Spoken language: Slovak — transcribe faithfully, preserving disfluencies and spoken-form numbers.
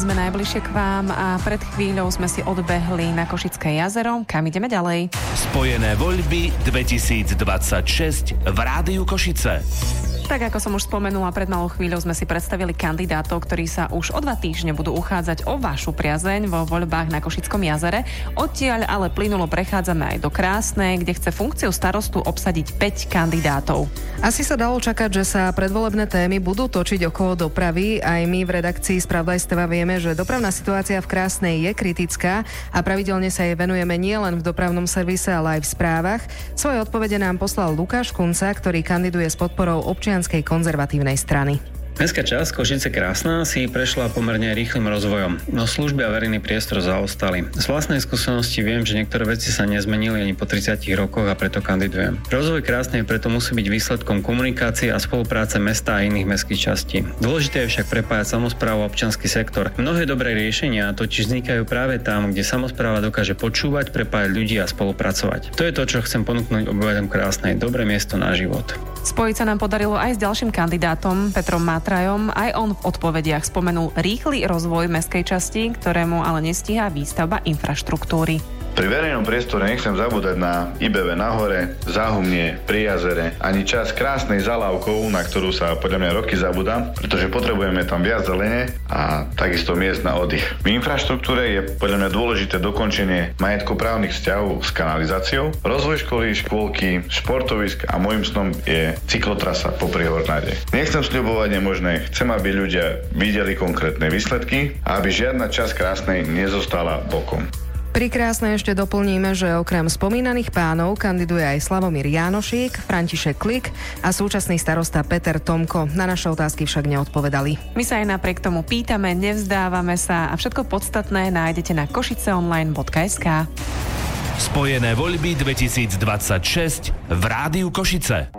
sme najbližšie k vám a pred chvíľou sme si odbehli na Košické jazero. Kam ideme ďalej? Spojené voľby dvetisícdvadsaťšesť v Rádiu Košice. Tak ako som už spomenula, pred malou chvíľou sme si predstavili kandidátov, ktorí sa už o dva týždne budú uchádzať o vašu priazeň vo voľbách na Košickom jazere. Odtiaľ ale plynulo prechádzame aj do Krásnej, kde chce funkciu starostu obsadiť päť kandidátov. Asi sa dalo čakať, že sa predvolebné témy budú točiť okolo dopravy. Aj my v redakcii Spravodajstva vieme, že dopravná situácia v Krásnej je kritická a pravidelne sa jej venujeme nielen v dopravnom servise, ale aj v správach. Svoje odpovede nám poslal Lukáš Kunca, ktorý kandiduje s podporou občianskej konzervatívnej strany. Mestská časť Košice Krásna si prešla pomerne rýchlym rozvojom, no služby a verejný priestor zaostali. Z vlastnej skúsenosti viem, že niektoré veci sa nezmenili ani po tridsiatich rokoch a preto kandidujem. Rozvoj Krásnej preto musí byť výsledkom komunikácie a spolupráce mesta a iných mestských častí. Dôležité je však prepájať samosprávu a občiansky sektor. Mnohé dobré riešenia totiž vznikajú práve tam, kde samospráva dokáže počúvať, prepájať ľudí a spolupracovať. To je to, čo chcem ponúknuť obyvateľom Krásnej, dobré miesto na život. Spojiť sa nám podarilo aj s ďalším kandidátom, Petrom Mátrajom. Aj on v odpovediach spomenul rýchly rozvoj mestskej časti, ktorému ale nestíha výstavba infraštruktúry. Pri verejnom priestore nechcem zabúdať na í bé vé Nahore, Záhumnie, pri jazere, ani časť Krásnej Zalávkou, na ktorú sa podľa mňa roky zabúda, pretože potrebujeme tam viac zelene a takisto miest na oddych. V infraštruktúre je podľa mňa dôležité dokončenie majetkoprávnych vzťahov s kanalizáciou, rozvoj školy, škôlky, športovisk a môjim snom je cyklotrasa popri Hornáde. Nechcem sľubovať nemožné, chcem, aby ľudia videli konkrétne výsledky a aby žiadna časť Krásnej nezostala bokom. Pri Krásnej ešte doplníme, že okrem spomínaných pánov kandiduje aj Slavomír Jánošík, František Klik a súčasný starosta Peter Tomko. Na naše otázky však neodpovedali. My sa aj napriek tomu pýtame, nevzdávame sa a všetko podstatné nájdete na košiceonline bodka es ká. Spojené voľby dvetisícdvadsaťšesť v Rádiu Košice.